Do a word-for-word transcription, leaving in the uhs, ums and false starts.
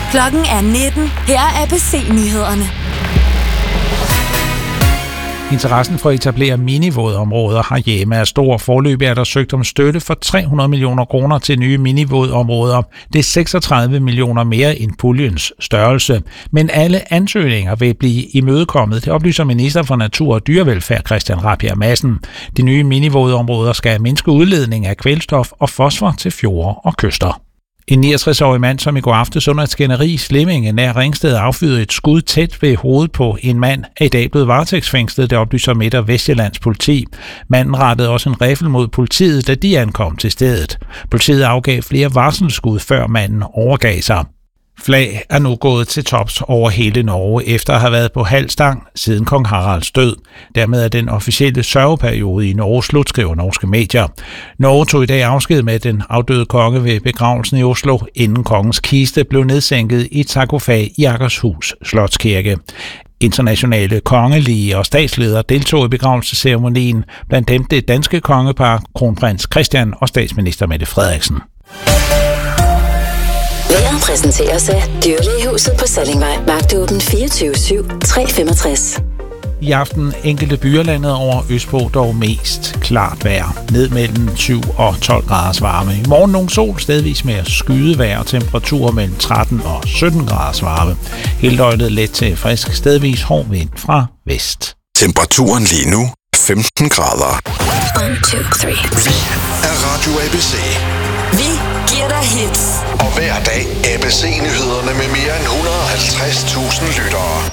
Klokken er nitten. Her er A B C-nyhederne. Interessen for at etablere minivådområder herhjemme er stor. Foreløbig er der søgt om støtte for tre hundrede millioner kroner til nye minivådområder. Det er seksogtredive millioner mere end puljens størrelse. Men alle ansøgninger vil blive imødekommet. Det oplyser minister for Natur og Dyrevelfærd Christian Rabjerg Madsen. De nye minivådområder skal mindske udledning af kvælstof og fosfor til fjorde og kyster. En niogtres-årig mand, som i går aftes under et skænderi i Slimminge nær Ringsted affyrede et skud tæt ved hovedet på en mand, er i dag blevet varetægtsfængslet, det oplyser Midt- og Vestjyllands politi. Manden rettede også en riffel mod politiet, da de ankom til stedet. Politiet afgav flere varselsskud, før manden overgav sig. Flag er nu gået til tops over hele Norge, efter at have været på halv stang siden kong Haralds død. Dermed er den officielle sørgeperiode i Norge slut, skriver norske medier. Norge tog i dag afsked med den afdøde konge ved begravelsen i Oslo, inden kongens kiste blev nedsænket i et sarkofag i Akershus Slotskirke. Internationale kongelige og statsledere deltog i begravelsesceremonien, blandt dem det danske kongepar, kronprins Christian og statsminister Mette Frederiksen. Vejret præsenteres af Dyrlægehuset på Sallingvej. Vagtåben fireogtyve syv tre femogtres. I aften enkelte byer landet over østpå, dog mest klart vejr. Ned mellem syv og tolv graders varme. I morgen nogle sol, stedvis med skydevejr og temperaturer mellem tretten og sytten graders varme. Hele døgnet let til frisk, stedvis hård vind fra vest. Temperaturen lige nu femten grader. one, two, three. Vi er Radio A B C. Vi giver dig hits. Og hver dag A B C-nyhederne med mere end et hundrede og halvtreds tusind lyttere.